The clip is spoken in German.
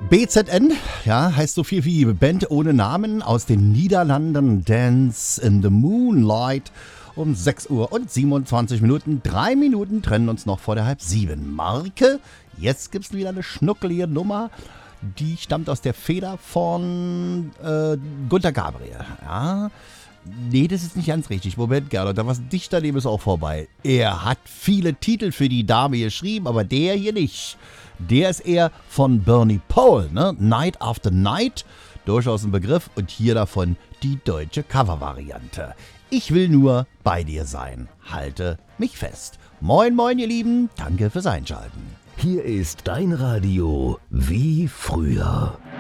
BZN, ja, heißt so viel wie Band ohne Namen aus den Niederlanden. Dance in the Moonlight um 6 Uhr und 27 Minuten. 3 Minuten trennen uns noch vor der Halb-7-Marke. Jetzt gibt's wieder eine schnuckelige Nummer. Die stammt aus der Feder von Gunter Gabriel. Ja. Nee, das ist nicht ganz richtig. Moment, Gernot, da was dicht daneben ist auch vorbei. Er hat viele Titel für die Dame geschrieben, aber der hier nicht. Der ist eher von Bernie Paul, ne? Night After Night, durchaus ein Begriff. Und hier davon die deutsche Covervariante. Ich will nur bei dir sein. Halte mich fest. Moin, moin, ihr Lieben. Danke fürs Einschalten. Hier ist dein Radio wie früher.